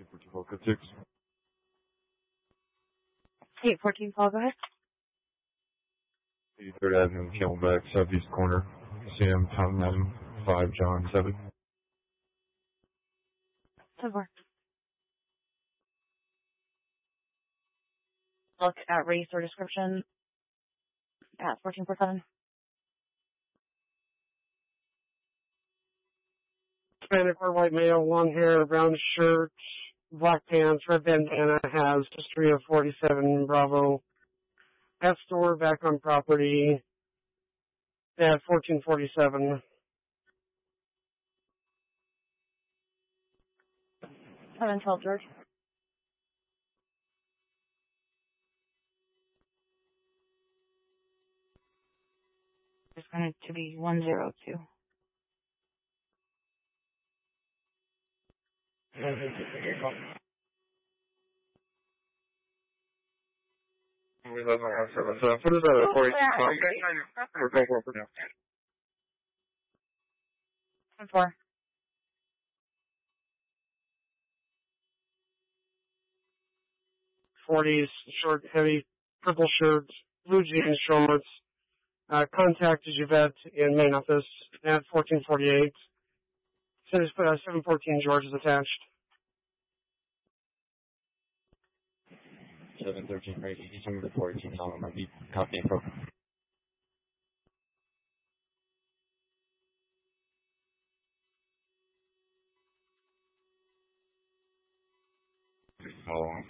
814 code 6. 814 Paul, go ahead. 83rd Avenue, Camelback, southeast corner. Sam, Tom, Adam, 5, John, 7. 10-4. Look at race or description at 1447. Hispanic or white male, long hair, brown shirt, black pants, red bandana, has history of 47 Bravo. At store, back on property at 1447. 712 George. It's going to be 102. We love our service. Put it at 40. We're going for now. 10-4. '40s, short, heavy, purple shirt, blue jeans, shorts. Contacted Yvette in main office at 1448. Says 714 George is attached. 713 right, 87 to 14 on my beat. Copy info. Oh.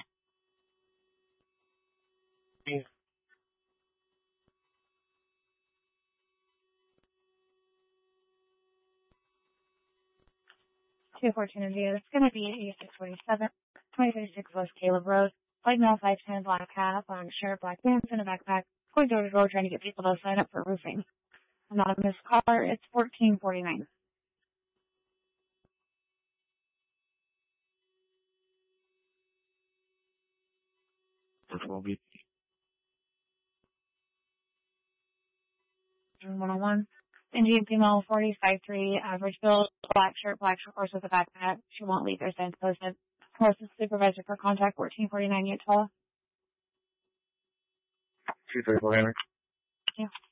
214 India. It's going to be 8647, 2036 West Caleb Road. White male, 5'10", black hat, black shirt, black pants, and a backpack. Going door to door trying to get people to sign up for roofing. Anonymous caller. It's 1449. Will be 101. Indian female, 45'3", average build, black shirt, black horse with a backpack. She won't leave their signs posted. Horses supervisor for contact, 1449 Utah. 234 Henry. Yeah.